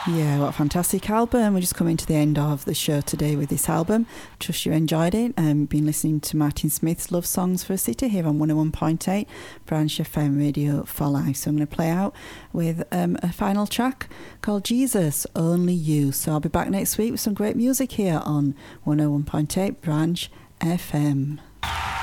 Yeah, what a fantastic album. We're just coming to the end of the show today with this album. Trust you enjoyed it. Been listening to Martin Smith's Love Songs for a City here on 101.8 Branch FM Radio for Life. So I'm going to play out with a final track called Jesus, Only You. So I'll be back next week with some great music here on 101.8 Branch FM.